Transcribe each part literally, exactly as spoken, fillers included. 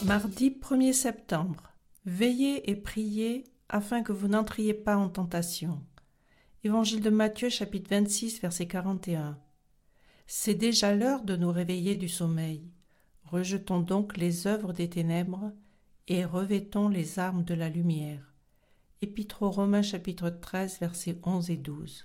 Mardi premier septembre. Veillez et priez afin que vous n'entriez pas en tentation. Évangile de Matthieu, chapitre vingt-six, verset quarante et un. C'est déjà l'heure de nous réveiller du sommeil. Rejetons donc les œuvres des ténèbres et revêtons les armes de la lumière. Épître aux Romains, chapitre treize, versets onze et douze.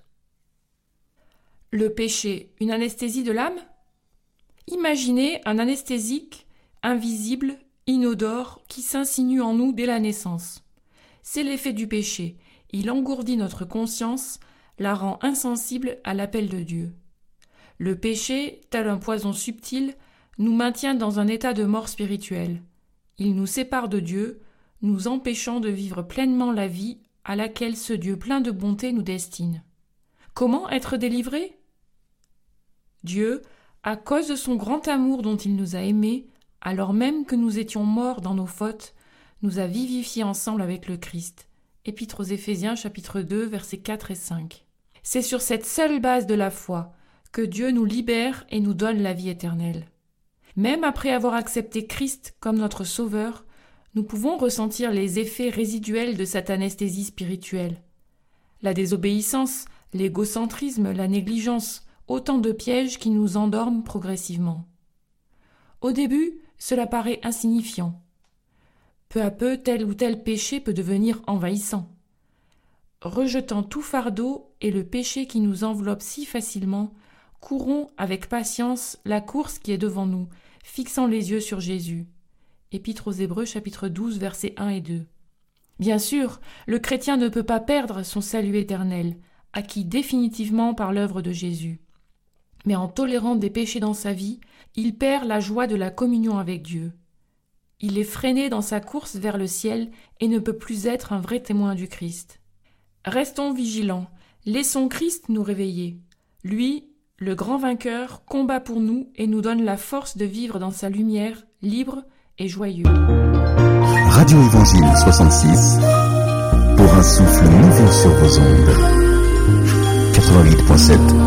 Le péché, une anesthésie de l'âme ? Imaginez un anesthésique invisible, inodore, qui s'insinue en nous dès la naissance. C'est l'effet du péché. Il engourdit notre conscience, la rend insensible à l'appel de Dieu. Le péché, tel un poison subtil, nous maintient dans un état de mort spirituelle. Il nous sépare de Dieu, nous empêchant de vivre pleinement la vie à laquelle ce Dieu plein de bonté nous destine. Comment être délivré ? Dieu, à cause de son grand amour dont il nous a aimés, alors même que nous étions morts dans nos fautes, nous a vivifiés ensemble avec le Christ. Épître aux Éphésiens, chapitre deux, versets quatre et cinq. C'est sur cette seule base de la foi que Dieu nous libère et nous donne la vie éternelle. Même après avoir accepté Christ comme notre Sauveur, nous pouvons ressentir les effets résiduels de cette anesthésie spirituelle. La désobéissance, l'égocentrisme, la négligence, autant de pièges qui nous endorment progressivement. Au début, cela paraît insignifiant. Peu à peu, tel ou tel péché peut devenir envahissant. Rejetant tout fardeau et le péché qui nous enveloppe si facilement, courons avec patience la course qui est devant nous, fixant les yeux sur Jésus. Épître aux Hébreux, chapitre douze, versets un et deux. Bien sûr, le chrétien ne peut pas perdre son salut éternel, acquis définitivement par l'œuvre de Jésus. Mais en tolérant des péchés dans sa vie, il perd la joie de la communion avec Dieu. Il est freiné dans sa course vers le ciel et ne peut plus être un vrai témoin du Christ. Restons vigilants, laissons Christ nous réveiller. Lui, le grand vainqueur, combat pour nous et nous donne la force de vivre dans sa lumière, libre et joyeux. Radio Évangile soixante-six, pour un souffle nouveau sur vos ondes. quatre-vingt-huit virgule sept